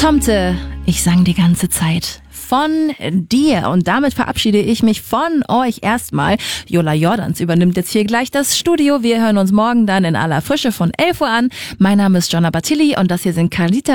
Tomte, ich sang die ganze Zeit von dir. Und damit verabschiede ich mich von euch erstmal. Jola Jordans übernimmt jetzt hier gleich das Studio. Wir hören uns morgen dann in aller Frische von 11 Uhr an. Mein Name ist Jonna Batilli und das hier sind Carlita